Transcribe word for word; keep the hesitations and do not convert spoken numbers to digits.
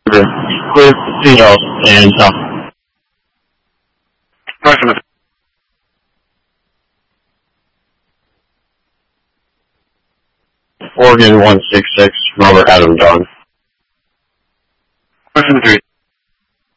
Clear seatbelt and stop. Question. Oregon one six six, Robert Adam John. Question three.